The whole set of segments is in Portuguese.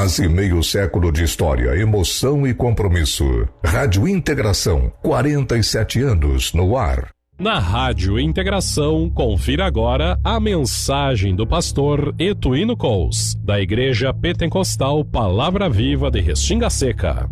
Quase meio século de história, emoção e compromisso. Rádio Integração, 47 anos no ar. Na Rádio Integração, confira agora a mensagem do pastor Etuino Cous, da Igreja Pentecostal Palavra Viva de Restinga Seca.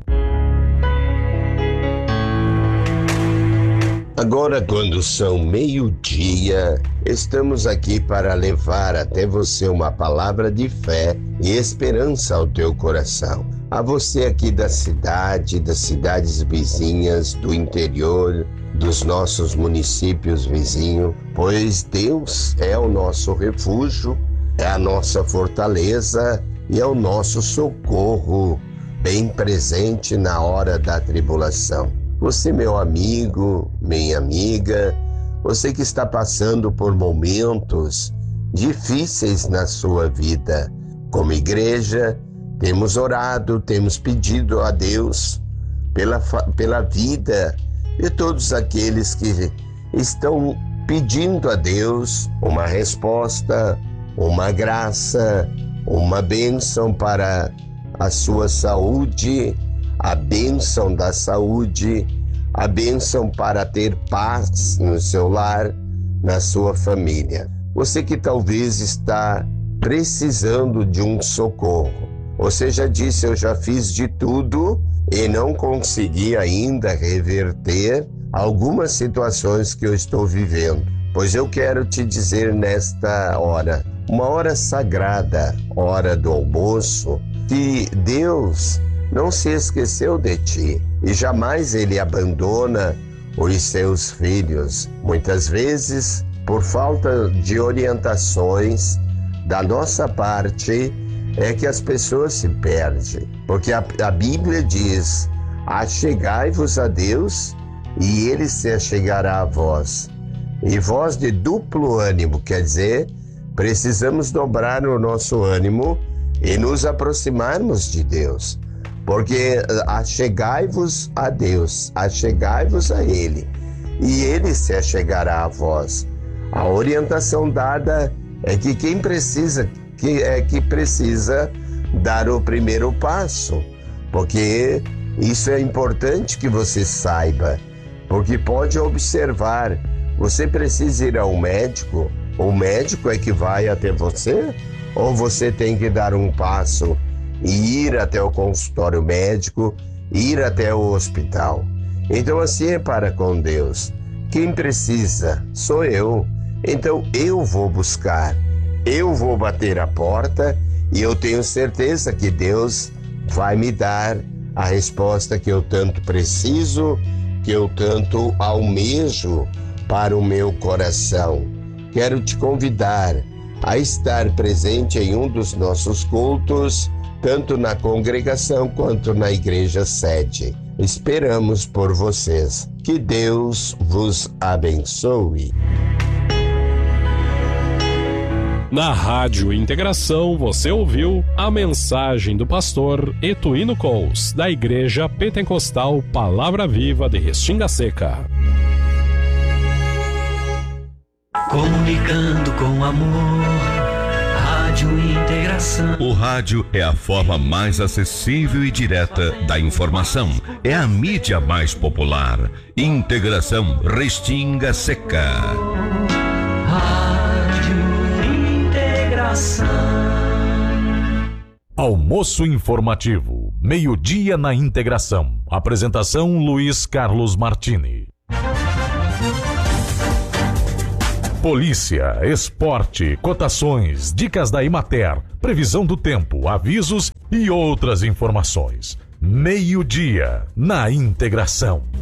Agora, quando são meio-dia, estamos aqui para levar até você uma palavra de fé e esperança ao teu coração. A você aqui da cidade, das cidades vizinhas, do interior, dos nossos municípios vizinhos, pois Deus é o nosso refúgio, é a nossa fortaleza e é o nosso socorro bem presente na hora da tribulação. Você, meu amigo, minha amiga, você que está passando por momentos difíceis na sua vida, como igreja, temos orado, temos pedido a Deus pela vida de todos aqueles que estão pedindo a Deus uma resposta, uma graça, uma bênção para a sua saúde, a bênção da saúde, a bênção para ter paz no seu lar, na sua família. Você que talvez está precisando de um socorro. Você já disse, eu já fiz de tudo e não consegui ainda reverter algumas situações que eu estou vivendo. Pois eu quero te dizer nesta hora, uma hora sagrada, hora do almoço, que Deus não se esqueceu de ti e jamais Ele abandona os seus filhos. Muitas vezes, por falta de orientações da nossa parte, é que as pessoas se perdem. Porque a Bíblia diz, achegai-vos a Deus e Ele se achegará a vós. E vós de duplo ânimo, quer dizer, precisamos dobrar o nosso ânimo e nos aproximarmos de Deus. Porque achegai-vos a Deus, achegai-vos a Ele, e Ele se achegará a vós. A orientação dada é que quem precisa, que precisa dar o primeiro passo, porque isso é importante que você saiba, porque pode observar, você precisa ir ao médico, o médico é que vai até você, ou você tem que dar um passo e ir até o consultório médico, ir até o hospital. Então assim é para com Deus. Quem precisa sou eu. Então eu vou buscar, eu vou bater a porta e eu tenho certeza que Deus vai me dar a resposta que eu tanto preciso, que eu tanto almejo para o meu coração. Quero te convidar a estar presente em um dos nossos cultos, tanto na congregação quanto na igreja sede. Esperamos por vocês. Que Deus vos abençoe. Na Rádio Integração, você ouviu a mensagem do pastor Etuino Cous, da Igreja Pentecostal Palavra Viva de Restinga Seca. Comunicando com amor. Rádio Integração. O rádio é a forma mais acessível e direta da informação. É a mídia mais popular. Integração Restinga Seca. Rádio Integração. Almoço informativo. Meio-dia na Integração. Apresentação Luiz Carlos Martini. Polícia, esporte, cotações, dicas da Imater, previsão do tempo, avisos e outras informações. Meio-dia na Integração.